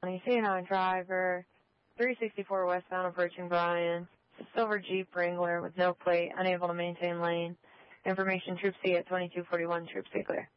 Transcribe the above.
C9 driver, 364 westbound approaching Bryan. Silver Jeep Wrangler with no plate, unable to maintain lane. Information Troop C at 2241, Troop C clear.